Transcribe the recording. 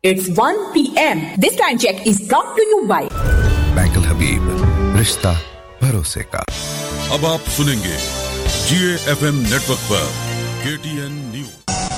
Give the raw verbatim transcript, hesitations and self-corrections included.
It's one p m This time check is brought to you by bank अल हबीब, रिश्ता भरोसे का। अब आप सुनेंगे जीए एफएम नेटवर्क पर केटीएन न्यूज।